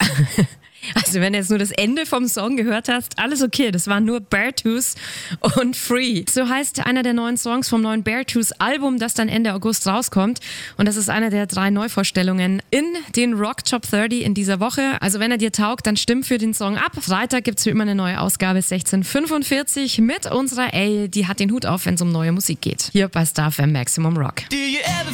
Also wenn du jetzt nur das Ende vom Song gehört hast, alles okay, das waren nur Beartooth und Free. So heißt einer der neuen Songs vom neuen Beartooth-Album, das dann Ende August rauskommt. Und das ist einer der 3 Neuvorstellungen in den Rock Top 30 in dieser Woche. Also wenn er dir taugt, dann stimm für den Song ab. Freitag gibt's wie immer eine neue Ausgabe 16:45 mit unserer A. Die hat den Hut auf, wenn es um neue Musik geht. Hier bei Star FM Maximum Rock.